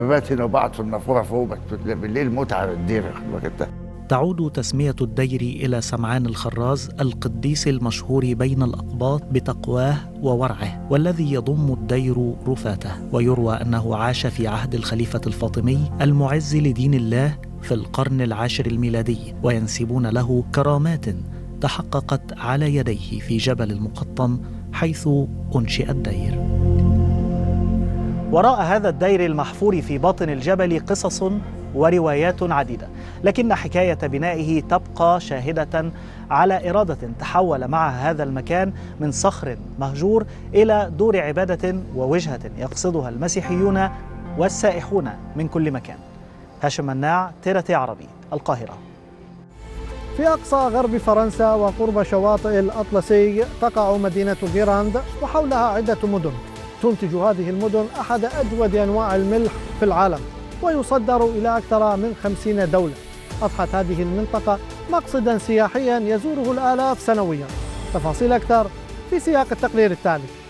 ببات هنا وبقعد في النافوره فوق، بس بالليل متعه الدير. تعود تسمية الدير إلى سمعان الخراز القديس المشهور بين الأقباط بتقواه وورعه، والذي يضم الدير رفاته. ويروى أنه عاش في عهد الخليفة الفاطمي المعز لدين الله في القرن العاشر الميلادي، وينسبون له كرامات تحققت على يديه في جبل المقطم حيث أنشئ الدير. وراء هذا الدير المحفور في باطن الجبل قصص وروايات عديدة، لكن حكاية بنائه تبقى شاهدة على إرادة تحول معها هذا المكان من صخر مهجور إلى دور عبادة ووجهة يقصدها المسيحيون والسائحون من كل مكان. هاشم مناع، TRT عربي، القاهرة. في أقصى غرب فرنسا وقرب شواطئ الأطلسي تقع مدينة غيراند، وحولها عدة مدن. تنتج هذه المدن أحد أجود أنواع الملح في العالم، ويصدر إلى أكثر من 50 دولة. أضحت هذه المنطقة مقصدا سياحيا يزوره الآلاف سنويا. تفاصيل أكثر في سياق التقرير التالي.